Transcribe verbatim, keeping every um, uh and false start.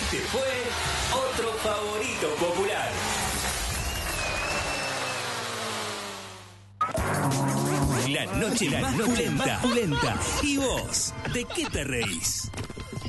Este fue otro favorito popular. La noche, la noche más pulenta. ¿Y vos? ¿De qué te reís?